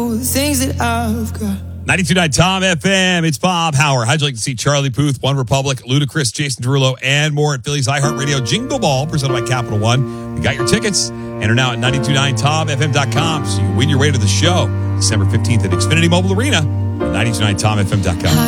know the things that I've got. 92.9 Tom FM. It's Bob Howard. How'd you like to see Charlie Puth, One Republic, Ludacris, Jason Derulo, and more at Philly's iHeartRadio Jingle Ball, presented by Capital One? You got your tickets. Enter now at 929tomfm.com so you can win your way to the show December 15th at Xfinity Mobile Arena at 929tomfm.com.